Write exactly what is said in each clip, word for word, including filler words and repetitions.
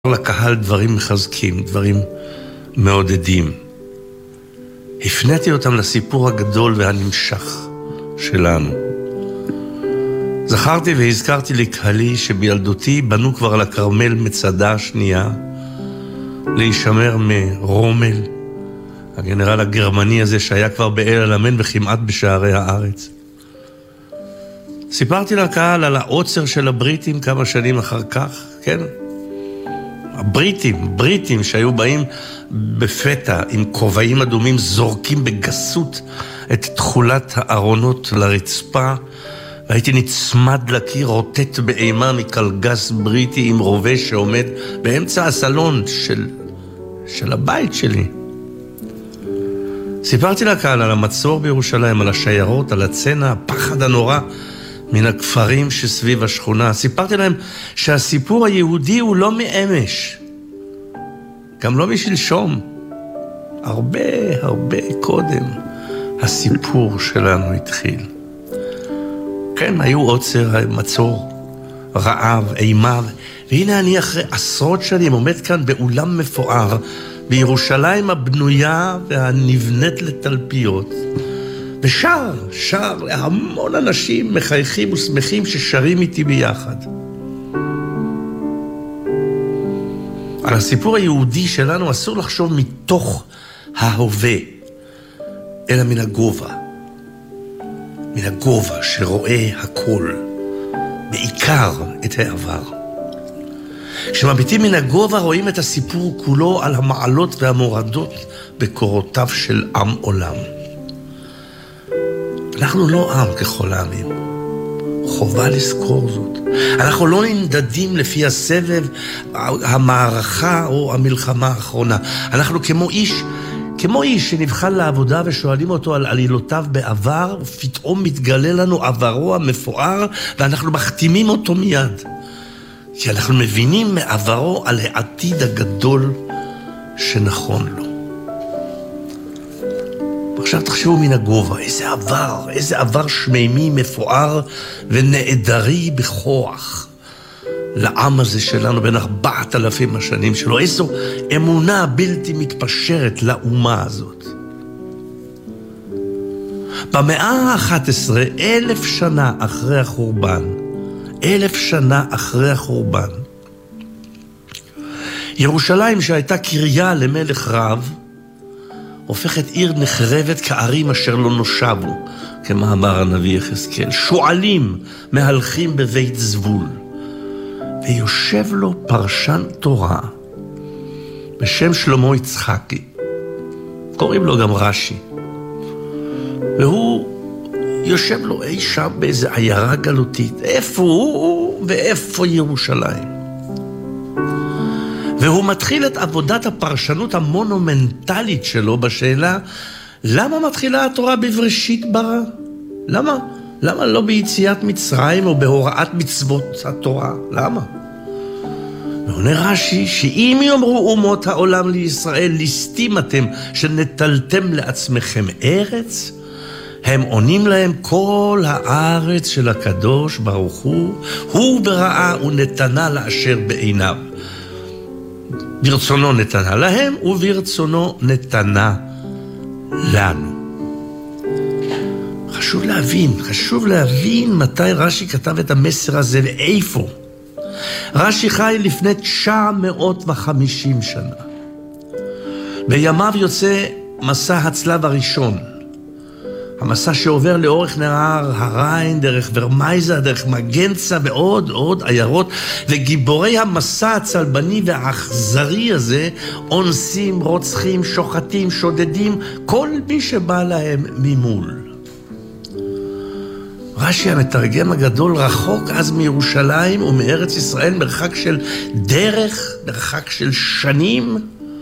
לקהל דברים מחזקים, דברים מעודדים. הפניתי אותם לסיפור הגדול והנמשך שלנו. זכרתי והזכרתי לקהלי שבילדותי בנו כבר על הכרמל מצדה השנייה, להישמר מרומל, הגנרל הגרמני הזה שהיה כבר באל אלמן וכמעט בשערי הארץ. סיפרתי לקהל על העוצר של הבריטים כמה שנים אחר כך, כן? הבריטים, בריטים שהיו באים בפתע עם כובעים אדומים, זורקים בגסות את תכולת הארונות לרצפה, והייתי נצמד לקיר, רוטט באימה מקלגס בריטי עם רובה שעומד באמצע הסלון של, של הבית שלי. סיפרתי לקהל על המצור בירושלים, על השיירות, על הצנע, הפחד הנורא מן הכפרים שסביב השכונה. סיפרתי להם שהסיפור היהודי הוא לא מאמש, גם לא משלשום. הרבה הרבה קודם הסיפור שלנו התחיל. כן, היו עוצר, מצור, רעב, אימה, והנה אני אחרי עשרות שנים עומד כאן באולם מפואר בירושלים הבנויה והנבנית לתלפיות, ושר, שר להמון אנשים מחייכים ושמחים ששרים איתי ביחד. על הסיפור היהודי שלנו אסור לחשוב מתוך ההווה, אלא מן הגובה. מן הגובה שרואה הכל, בעיקר את העבר. כשמביטים מן הגובה רואים את הסיפור כולו על המעלות והמורדות בקורותיו של עם עולם. אנחנו לא עם ככל העמים. חובה לזכור זאת. אנחנו לא נמדדים לפי הסבב, המערכה או המלחמה האחרונה. אנחנו כמו איש, כמו איש שנבחן לעבודה ושואלים אותו על עלילותיו בעבר, ופתאום מתגלה לנו עברו המפואר, ואנחנו מחתימים אותו מיד. כי אנחנו מבינים מעברו על העתיד הגדול שנכון לו. עכשיו תחשבו מן הגובה, איזה עבר, איזה עבר שמימי, מפואר ונעדרי בכוח לעם הזה שלנו בין ארבעת אלפים השנים שלו. איזו אמונה בלתי מתפשרת לאומה הזאת. במאה ה-אחת עשרה, אלף שנה אחרי החורבן, אלף שנה אחרי החורבן, ירושלים שהייתה קריה למלך רב, הופכת עיר נחרבת כערים אשר לא נושבו, כמאמר הנביא יחזקאל. שועלים מהלכים בבית זבול, ויושב לו פרשן תורה בשם שלמה יצחקי, קוראים לו גם רש"י, והוא יושב לו אי שם באיזה עיירה גלותית. איפה הוא ואיפה ירושלים? והוא מתחיל את עבודת הפרשנות המונומנטלית שלו בשאלה, למה מתחילה התורה בבראשית ברא? למה? למה לא ביציאת מצרים או בהוראת מצוות התורה? למה? ועונה רש"י, שאם יאמרו אומות העולם לישראל, ליסטים אתם שנטלתם לעצמכם ארץ, הם עונים להם, כל הארץ של הקדוש ברוך הוא, הוא בראה ונתנה לאשר בעיניו. ברצונו נתנה להם, וברצונו נתנה לנו. חשוב להבין, חשוב להבין מתי רש"י כתב את המסר הזה ואיפה. רש"י חי לפני תשע מאות וחמישים שנה. בימיו יוצא מסע הצלב הראשון. המסע שעובר לאורך נהר הריין, דרך ורמייזה, דרך מגנצה ועוד עוד עיירות, וגיבורי המסע הצלבני והאכזרי הזה אונסים, רוצחים, שוחטים, שודדים, כל מי שבא להם ממול. רש"י המתרגם הגדול רחוק אז מירושלים ומארץ ישראל, מרחק של דרך, מרחק של שנים,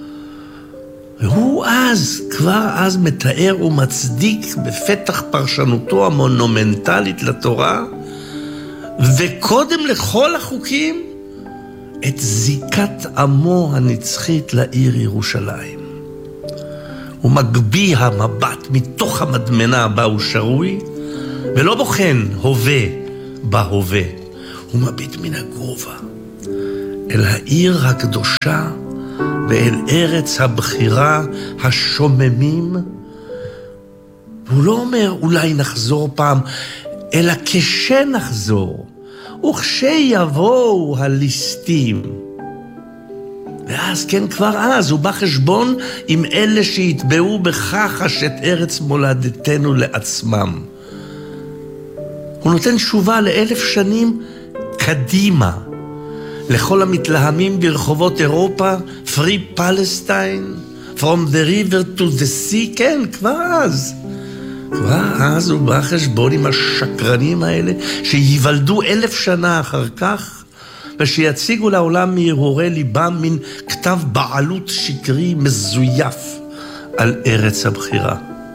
והוא אז, כבר אז מתאר ומצדיק בפתח פרשנותו המונומנטלית לתורה, וקודם לכל החוקים, את זיקת עמו הנצחית לעיר ירושלים. הוא מגביא המבט מתוך המדמנה בה הוא שרוי, ולא בוחן הווה בהווה. הוא מביט מן הגובה, אל העיר הקדושה ואל ארץ הבחירה השוממים. והוא לא אומר אולי נחזור פעם, אלא כשנחזור, וכשיבואו הליסטים. ואז, כן, כבר אז, הוא בא חשבון עם אלה שהתבעו בכחש את ארץ מולדתנו לעצמם. הוא נותן תשובה לאלף שנים קדימה, לכל המתלהמים ברחובות אירופה, Free Palestine, From the river to the sea, כן, כבר אז. כבר אז הוא בא חשבון עם השקרנים האלה, שיוולדו אלף שנה אחר כך, ושיציגו לעולם מהרהורי ליבם מן כתב בעלות שקרי מזויף על ארץ הבחירה.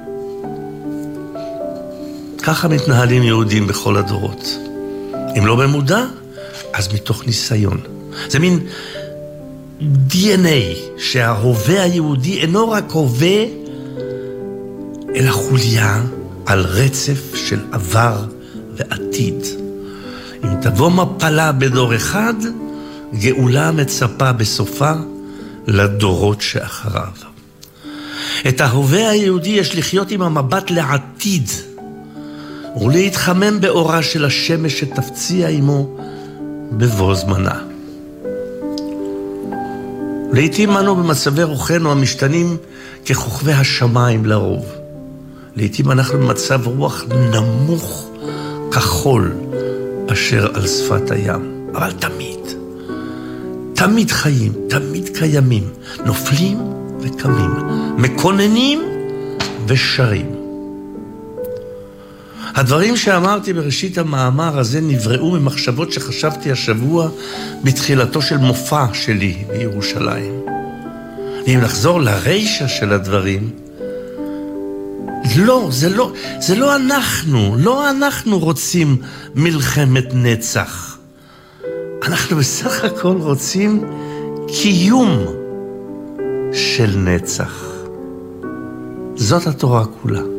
ככה מתנהלים יהודים בכל הדורות. אם לא במודע, אז מתוך ניסיון. זה מין די אן איי שההווה היהודי אינו רק הווה, אלא חוליה על רצף של עבר ועתיד. אם תבוא מפלה בדור אחד, גאולה מצפה בסופה לדורות שאחריו. את ההווה היהודי יש לחיות עם המבט לעתיד, ולהתחמם באורה של השמש שתפציע עמו בבוא זמנה. לעתים אנו במצבי רוחנו המשתנים ככוכבי השמיים לרוב. לעתים אנחנו במצב רוח נמוך כחול אשר על שפת הים. אבל תמיד, תמיד חיים, תמיד קיימים, נופלים וקמים, מקוננים ושרים. הדברים שאמרתי בראשית המאמר הזה נבראו ממחשבות שחשבתי השבוע בתחילתו של מופע שלי בירושלים. ואם נחזור לרישה של הדברים, לא, זה לא, זה לא אנחנו, לא אנחנו רוצים מלחמת נצח. אנחנו בסך הכל רוצים קיום של נצח. זאת התורה כולה.